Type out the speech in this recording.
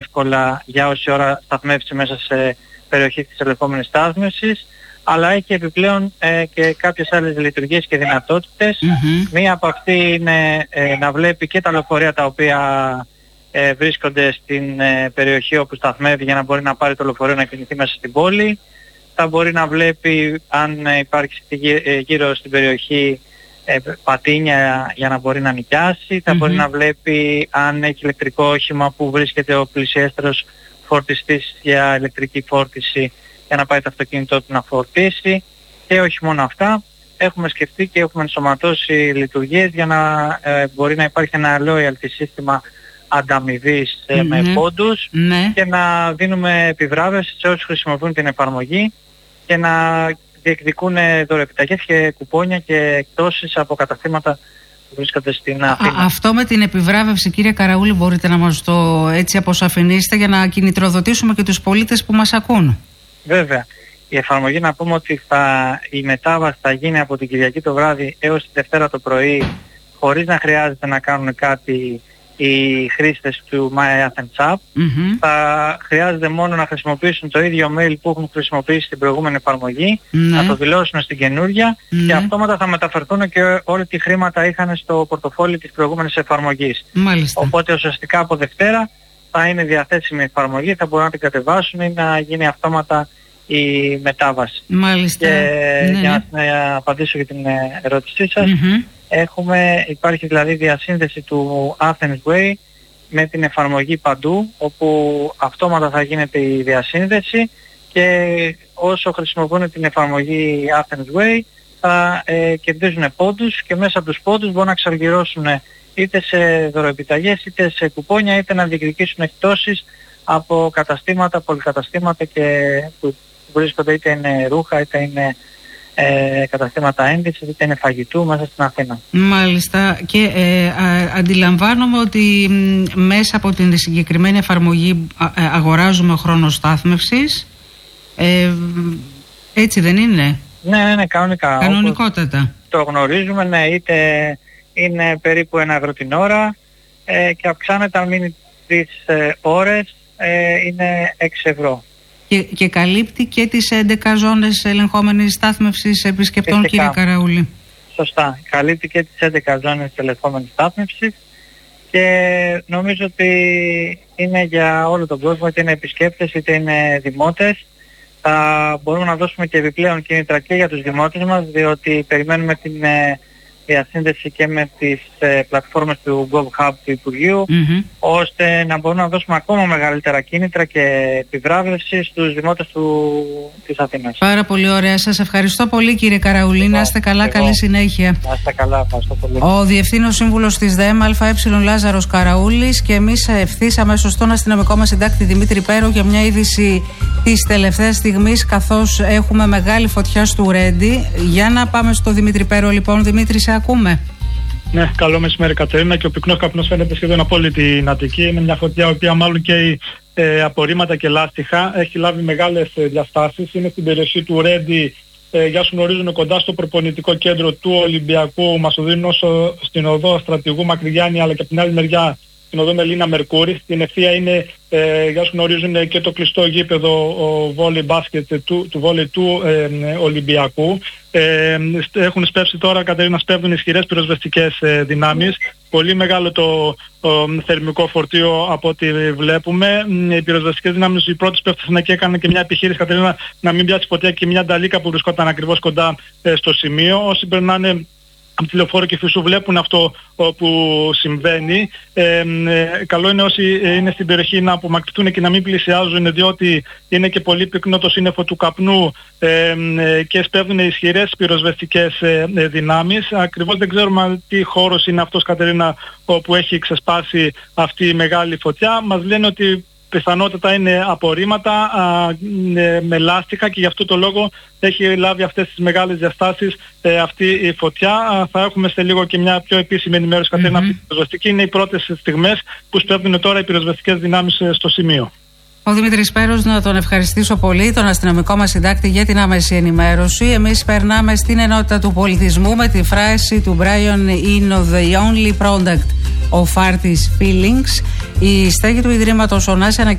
εύκολα για όση ώρα σταθμεύσει μέσα σε περιοχή της ελεγχόμενης στάθμευσης, αλλά έχει επιπλέον και κάποιες άλλες λειτουργίες και δυνατότητες. Μία από αυτή είναι να βλέπει και τα λεωφορεία τα οποία βρίσκονται στην περιοχή όπου σταθμεύει, για να μπορεί να πάρει το λεωφορείο να κινηθεί μέσα στην πόλη. Θα μπορεί να βλέπει αν υπάρχει γύρω στην περιοχή πατίνια για να μπορεί να νοικιάσει. Θα μπορεί να βλέπει αν έχει ηλεκτρικό όχημα που βρίσκεται ο πλησιέστερος φορτιστής για ηλεκτρική φόρτιση, για να πάει το αυτοκίνητό του να φορτίσει. Και όχι μόνο αυτά, έχουμε σκεφτεί και έχουμε ενσωματώσει λειτουργίες για να μπορεί να υπάρχει ένα loyalty σύστημα ανταμοιβής με πόντους και να δίνουμε επιβράβευση σε όσους χρησιμοποιούν την εφαρμογή και να διεκδικούν δωρεπιταγές και κουπόνια και εκτόσεις από καταστήματα που βρίσκονται στην Αθήνα. Αυτό με την επιβράβευση, κύριε Καραούλη, μπορείτε να μας το έτσι αποσαφηνίσετε για να κινητροδοτήσουμε και τους πολίτες που μας ακούν? Βέβαια. Η εφαρμογή, να πούμε ότι η μετάβαση θα γίνει από την Κυριακή το βράδυ έως τη Δευτέρα το πρωί, χωρίς να χρειάζεται να κάνουν κάτι οι χρήστες του My Athens App. Θα χρειάζεται μόνο να χρησιμοποιήσουν το ίδιο mail που έχουν χρησιμοποιήσει στην προηγούμενη εφαρμογή, να το δηλώσουν στην καινούργια και αυτόματα θα μεταφερθούν και όλα τι χρήματα είχαν στο πορτοφόλι της προηγούμενης εφαρμογής. Οπότε ουσιαστικά από Δευτέρα θα είναι διαθέσιμη η εφαρμογή, θα μπορούν να την κατεβάσουν ή να γίνει αυτόματα η μετάβαση. Και για να απαντήσω για την ερώτησή σας, υπάρχει δηλαδή διασύνδεση του Athens Way με την εφαρμογή παντού, όπου αυτόματα θα γίνεται η διασύνδεση και όσο χρησιμοποιούν την εφαρμογή Athens Way θα κερδίζουν πόντους και μέσα από τους πόντους μπορούν να εξαργυρώσουν είτε σε δωροεπιταγές είτε σε κουπόνια, είτε να διεκδικήσουν εκτόσεις από καταστήματα, πολυκαταστήματα και που βρίσκονται, είτε είναι ρούχα είτε είναι καταστήματα ένδυσης, είτε είναι φαγητού μέσα στην Αθήνα. Μάλιστα. Και αντιλαμβάνομαι ότι μέσα από την συγκεκριμένη εφαρμογή αγοράζουμε χρόνο στάθμευσης. Έτσι δεν είναι? Ναι, κανονικά. Κανονικότατα. Το γνωρίζουμε, ναι, είτε είναι περίπου 1 ευρώ την ώρα και αυξάνεται αν μείνει 3 ώρες, είναι 6 ευρώ. Και καλύπτει και τις 11 ζώνες ελεγχόμενης στάθμευσης επισκεπτών, κύριε Καραούλη? Σωστά. Καλύπτει και τις 11 ζώνες ελεγχόμενης στάθμευσης και νομίζω ότι είναι για όλο τον κόσμο, είτε είναι επισκέπτες είτε είναι δημότες. Θα μπορούμε να δώσουμε και επιπλέον κίνητρα και για τους δημότες μας, διότι περιμένουμε την διασύνδεση και με τις πλατφόρμες του GovHub του Υπουργείου, ώστε να μπορούμε να δώσουμε ακόμα μεγαλύτερα κίνητρα και επιβράβευση στους δημότες της Αθήνας. Πάρα πολύ ωραία. Σας ευχαριστώ πολύ, κύριε Καραούλη. Να είστε καλά, καλή συνέχεια. Να είστε καλά, ευχαριστώ πολύ. Ο Διευθύνων Σύμβουλος της ΔΕΜ ΑΕ Λάζαρος Καραούλης, και εμείς ευθύς αμέσως στον αστυνομικό μας συντάκτη Δημήτρη Πέρο για μια είδηση της τελευταίας στιγμής, καθώς έχουμε μεγάλη φωτιά στο Ρέντι. Για να πάμε στο Δημήτρη Πέρο, λοιπόν. Δημήτρη, σε ακούμε. Ναι, καλό μεσημέρι, Κατερίνα. Και ο πυκνός καπνός φαίνεται σχεδόν από όλη την Αττική. Είναι μια φωτιά η οποία μάλλον καίει απορρίμματα και λάστιχα. Έχει λάβει μεγάλες διαστάσεις. Είναι στην περιοχή του Ρέντι, για όσους γνωρίζουν, κοντά στο προπονητικό κέντρο του Ολυμπιακού Μασουδίνου, όσο στην οδό Στρατηγού Μακρυγιάννη, αλλά και από την άλλη μεριά στην οδό Μελίνα Μερκούρη. Στην ευθεία είναι, για όσους γνωρίζουν, και το κλειστό γήπεδο βόλεϊ μπάσκετ του βόλεϊ του Ολυμπιακού. Έχουν σπεύσει τώρα, Κατερίνα, σπέβδουν ισχυρές πυροσβεστικές δυνάμεις. Πολύ μεγάλο το θερμικό φορτίο από ό,τι βλέπουμε. Οι πυροσβεστικές δυνάμεις οι πρώτες πέφτασαν εκεί, έκαναν και μια επιχείρηση, Κατερίνα, να μην πιάσει φωτιά και μια νταλίκα που βρισκόταν ακριβώς κοντά στο σημείο. Όσοι περνάνε από τη λεωφόρο και φυσού βλέπουν αυτό που συμβαίνει. Καλό είναι όσοι είναι στην περιοχή να απομακρυνθούν και να μην πλησιάζουν, διότι είναι και πολύ πυκνό το σύννεφο του καπνού και σπέβδουν ισχυρές πυροσβεστικές δυνάμεις. Ακριβώς δεν ξέρουμε τι χώρος είναι αυτός, Κατερίνα, όπου έχει ξεσπάσει αυτή η μεγάλη φωτιά. Μας λένε ότι πιθανότατα είναι απορρίμματα με λάστιχα και γι' αυτό το λόγο έχει λάβει αυτές τις μεγάλες διαστάσεις αυτή η φωτιά. Θα έχουμε σε λίγο και μια πιο επίσημη ενημέρωση, Κατερίνα, αυτή τη πυροσβεστική. Είναι οι πρώτες στιγμές που σπέβδουν τώρα οι πυροσβεστικές δυνάμεις στο σημείο. Ο Δημήτρης Πέρος, να τον ευχαριστήσω πολύ, τον αστυνομικό μας συντάκτη, για την άμεση ενημέρωση. Εμείς περνάμε στην ενότητα του πολιτισμού με τη φράση του Brian Eno, "The only product of art is feelings". Η στέγη του Ιδρύματος Ωνάση